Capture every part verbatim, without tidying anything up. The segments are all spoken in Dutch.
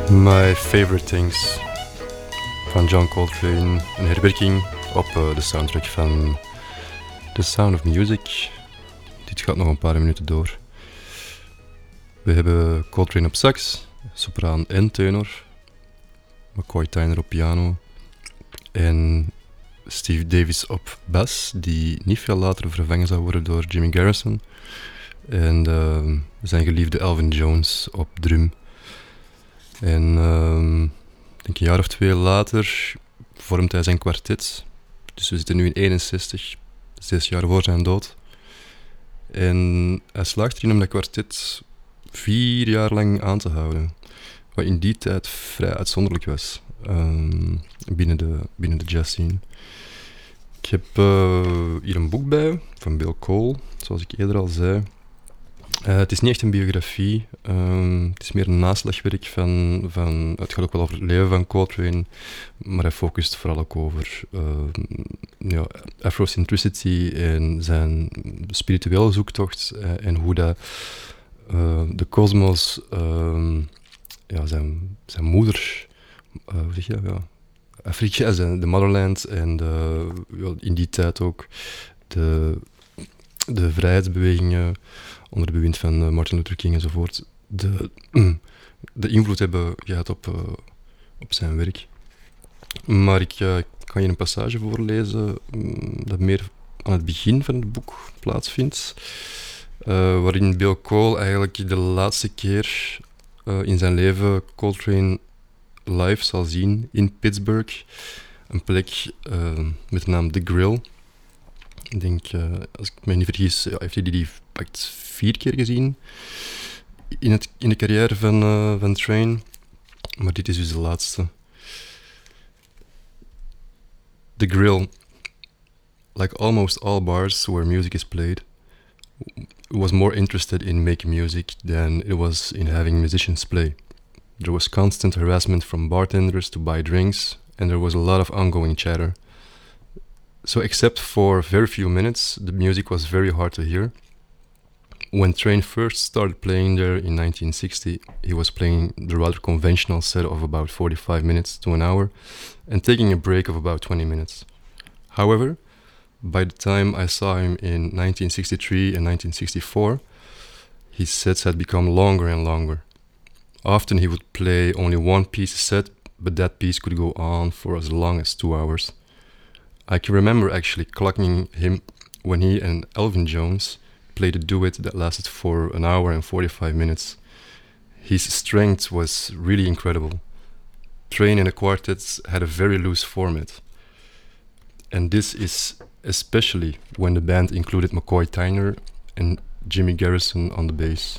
My Favorite Things van John Coltrane, een herwerking op uh, de soundtrack van The Sound of Music. Dit gaat nog een paar minuten door. We hebben Coltrane op sax, sopraan en tenor, McCoy Tyner op piano en Steve Davis op bas, die niet veel later vervangen zou worden door Jimmy Garrison. En uh, zijn geliefde Elvin Jones op drum. En uh, denk een jaar of twee later vormt hij zijn kwartet. Dus we zitten nu in eenenzestig, zes jaar voor zijn dood. En hij slaagt erin om dat kwartet vier jaar lang aan te houden. Wat in die tijd vrij uitzonderlijk was um, binnen, de, binnen de jazz scene. Ik heb uh, hier een boek bij van Bill Cole, zoals ik eerder al zei. Uh, het is niet echt een biografie, um, het is meer een naslagwerk van, van... Het gaat ook wel over het leven van Coltrane, maar hij focust vooral ook over uh, ja, Afrocentricity en zijn spirituele zoektocht uh, en hoe dat uh, de kosmos, uh, ja, zijn, zijn moeder, uh, hoe zeg je, ja, Afrika, zijn, de motherland en de, ja, in die tijd ook de, de vrijheidsbewegingen onder de bewind van uh, Martin Luther King enzovoort, de, de invloed hebben gehad op, uh, op zijn werk. Maar ik uh, kan hier een passage voorlezen um, dat meer aan het begin van het boek plaatsvindt, uh, waarin Bill Cole eigenlijk de laatste keer uh, in zijn leven Coltrane live zal zien in Pittsburgh, een plek uh, met de naam The Grill. Ik denk, uh, als ik me niet vergis, ja, heeft hij die echt vier keer gezien in, het, in de carrière van, uh, van Train. Maar dit is dus de laatste. The Grill, like almost all bars where music is played, was more interested in making music than it was in having musicians play. There was constant harassment from bartenders to buy drinks, and there was a lot of ongoing chatter. So except for very few minutes, the music was very hard to hear. When Train first started playing there in nineteen sixty, he was playing the rather conventional set of about forty-five minutes to an hour and taking a break of about twenty minutes. However, by the time I saw him in nineteen sixty-three and nineteen sixty-four, his sets had become longer and longer. Often he would play only one piece a set, but that piece could go on for as long as two hours. I can remember actually clocking him when he and Elvin Jones played a duet that lasted for an hour and forty-five minutes. His strength was really incredible. Train and the quartets had a very loose format. And this is especially when the band included McCoy Tyner and Jimmy Garrison on the bass.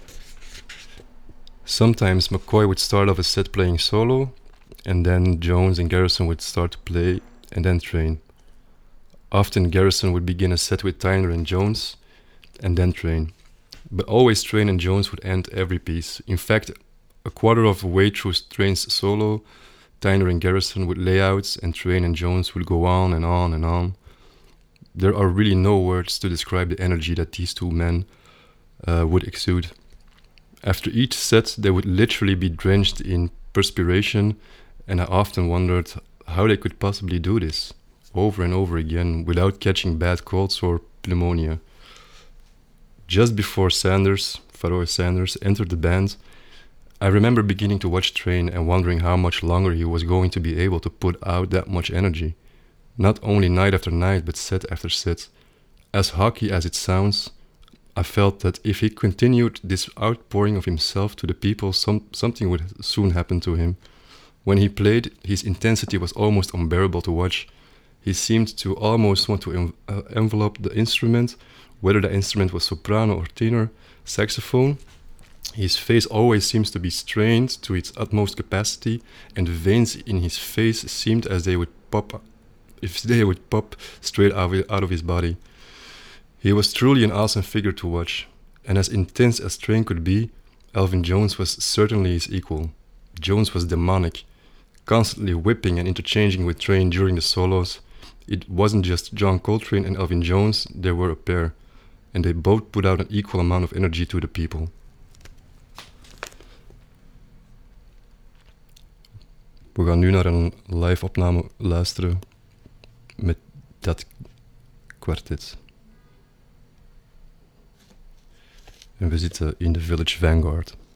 Sometimes McCoy would start off a set playing solo, and then Jones and Garrison would start to play, and then Train. Often Garrison would begin a set with Tyner and Jones, and then Train. But always Train and Jones would end every piece. In fact, a quarter of the way through Train's solo, Tyner and Garrison would lay out, and Train and Jones would go on and on and on. There are really no words to describe the energy that these two men uh, would exude. After each set, they would literally be drenched in perspiration, and I often wondered how they could possibly do this over and over again without catching bad colds or pneumonia. Just before Sanders, Pharoah Sanders, entered the band, I remember beginning to watch Train and wondering how much longer he was going to be able to put out that much energy. Not only night after night, but set after set. As hockey as it sounds, I felt that if he continued this outpouring of himself to the people, some, something would soon happen to him. When he played, his intensity was almost unbearable to watch. He seemed to almost want to en- uh, envelop the instrument, whether the instrument was soprano or tenor, saxophone. His face always seems to be strained to its utmost capacity, and the veins in his face seemed as they would pop, if they would pop straight out of his body. He was truly an awesome figure to watch, and as intense as Train could be, Elvin Jones was certainly his equal. Jones was demonic, constantly whipping and interchanging with Train during the solos. It wasn't just John Coltrane and Elvin Jones, they were a pair, and they both put out an equal amount of energy to the people. We gaan nu naar een live opname luisteren met dat kwartet. En we zitten in de Village Vanguard.